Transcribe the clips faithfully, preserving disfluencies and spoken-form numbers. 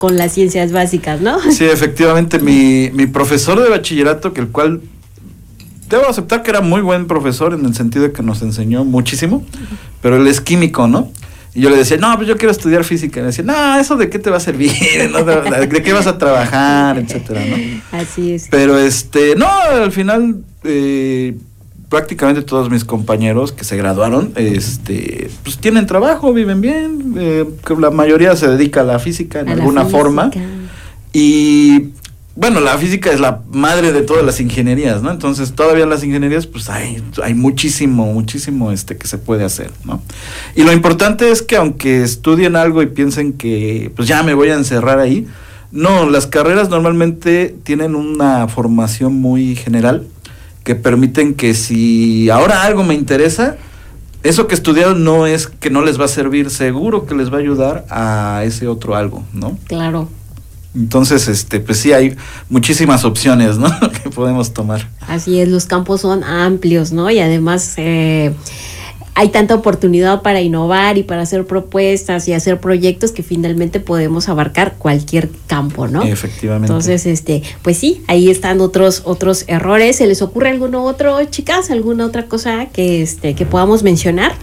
con las ciencias básicas, ¿no? Sí, efectivamente, mi, mi profesor de bachillerato, que el cual debo aceptar que era muy buen profesor en el sentido de que nos enseñó muchísimo, pero él es químico, ¿no? Y yo le decía, no, pues yo quiero estudiar física. Y me decía, no, ¿eso de qué te va a servir? ¿No? ¿De, de qué vas a trabajar? Etcétera, ¿no? Así es. Pero este, no, al final, eh, prácticamente todos mis compañeros que se graduaron, este, pues tienen trabajo, viven bien, eh, que la mayoría se dedica a la física en A la alguna física. forma. Y bueno, la física es la madre de todas las ingenierías, ¿no? Entonces, todavía en las ingenierías, pues hay, hay muchísimo, muchísimo este que se puede hacer, ¿no? Y lo importante es que aunque estudien algo y piensen que, pues ya me voy a encerrar ahí, no, las carreras normalmente tienen una formación muy general que permiten que si ahora algo me interesa, eso que estudiaron no es que no les va a servir, seguro que les va a ayudar a ese otro algo, ¿no? Claro. Entonces, este, pues sí hay muchísimas opciones, ¿no? que podemos tomar. Así es, los campos son amplios, ¿no? Y además eh, hay tanta oportunidad para innovar y para hacer propuestas y hacer proyectos que finalmente podemos abarcar cualquier campo, ¿no? Efectivamente. Entonces, este, pues sí, ahí están otros otros errores. ¿Se les ocurre alguno otro, chicas? ¿Alguna otra cosa que este que podamos mencionar?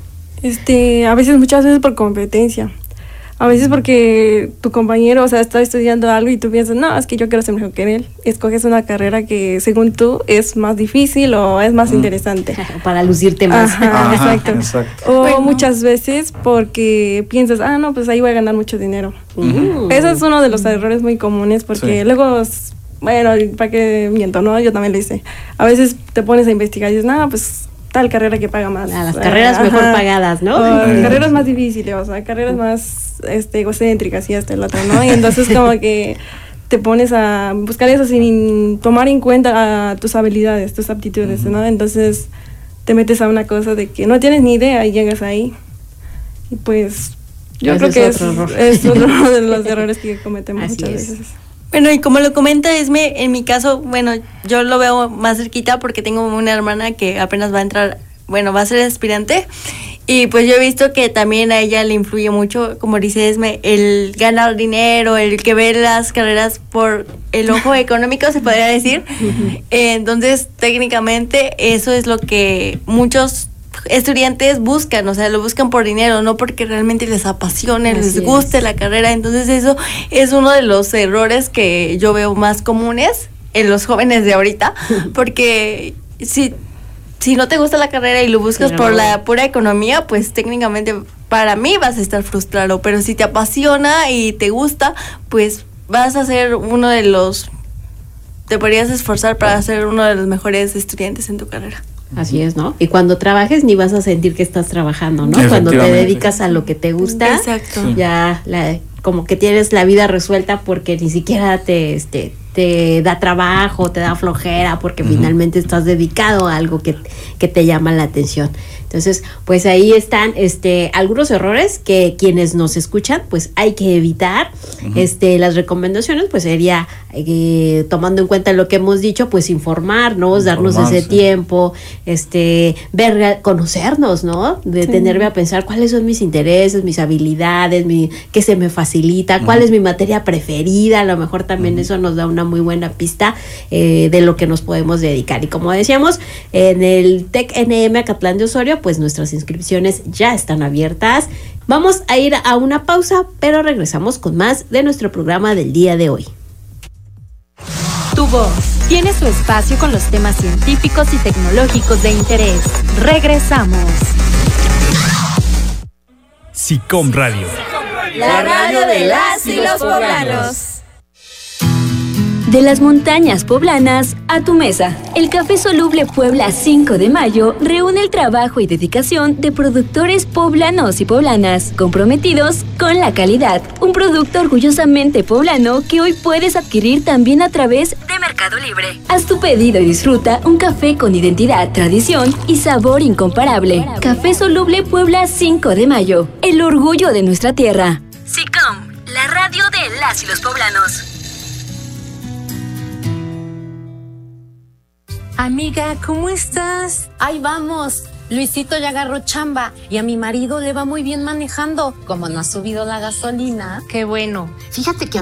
Este, a veces, muchas veces por competencia. A veces porque tu compañero, o sea, está estudiando algo y tú piensas, no, es que yo quiero ser mejor que él. Escoges una carrera que, según tú, es más difícil o es más mm. interesante. Para lucirte más. Ajá, Ajá, exacto. exacto. O bueno. muchas veces porque piensas, ah, no, pues ahí voy a ganar mucho dinero. Uh-huh. Ese es uno de los errores muy comunes porque Sí. luego, bueno, para que miento, ¿no? Yo también lo hice. A veces te pones a investigar y dices, no, pues tal carrera que paga más. A las carreras Ajá. mejor pagadas, ¿no? O Eh. carreras más difíciles, o sea, carreras más este, egocéntricas y hasta el otro, ¿no? Y entonces como que te pones a buscar eso sin tomar en cuenta a tus habilidades, tus aptitudes, ¿no? Entonces te metes a una cosa de que no tienes ni idea y llegas ahí. Y pues yo Ese creo que es es, otro error. es uno de los errores que cometemos Así muchas es. veces. Bueno, y como lo comenta Esme, en mi caso, bueno, yo lo veo más cerquita porque tengo una hermana que apenas va a entrar, bueno, va a ser aspirante, y pues yo he visto que también a ella le influye mucho, como dice Esme, el ganar dinero, el que ve las carreras por el ojo económico, se podría decir. Eh, entonces, técnicamente, eso es lo que muchos estudiantes buscan, o sea, lo buscan por dinero, no porque realmente les apasione, Así les es. guste la carrera. Entonces eso es uno de los errores que yo veo más comunes en los jóvenes de ahorita, porque si, si no te gusta la carrera y lo buscas Pero por no. la pura economía, pues técnicamente para mí vas a estar frustrado, pero si te apasiona y te gusta, pues vas a ser uno de los, te podrías esforzar para ser uno de los mejores estudiantes en tu carrera. Así es, ¿no? Y cuando trabajes ni vas a sentir que estás trabajando, ¿no? Cuando te Efectivamente. dedicas a lo que te gusta, Exacto. Sí. ya la, como que tienes la vida resuelta porque ni siquiera te, este, te da trabajo, te da flojera, porque Ujú. finalmente estás dedicado a algo que, que te llama la atención. Entonces, pues ahí están este algunos errores que quienes nos escuchan, pues hay que evitar. Ujú. Este, las recomendaciones, pues sería eh, tomando en cuenta lo que hemos dicho, pues informarnos, darnos ese Informarse. tiempo, este, ver, conocernos, ¿no? Detenerme a pensar cuáles son mis intereses, mis habilidades, mi, qué se me facilita, cuál Ujú. es mi materia preferida. A lo mejor también Ujú. eso nos da una muy buena pista eh, de lo que nos podemos dedicar. Y como decíamos, en el TEC N M Acatlán de Osorio, pues nuestras inscripciones ya están abiertas. Vamos a ir a una pausa, pero regresamos con más de nuestro programa del día de hoy. Tu voz tiene su espacio con los temas científicos y tecnológicos de interés. Regresamos. SICOM Radio. La radio de las y los poblanos. De las montañas poblanas a tu mesa. El Café Soluble Puebla cinco de mayo reúne el trabajo y dedicación de productores poblanos y poblanas comprometidos con la calidad. Un producto orgullosamente poblano que hoy puedes adquirir también a través de Mercado Libre. Haz tu pedido y disfruta un café con identidad, tradición y sabor incomparable. Café Soluble Puebla cinco de mayo. El orgullo de nuestra tierra. SICOM, la radio de las y los poblanos. Amiga, ¿cómo estás? Ahí vamos. Luisito ya agarró chamba y a mi marido le va muy bien manejando. Como no ha subido la gasolina. Qué bueno. Fíjate que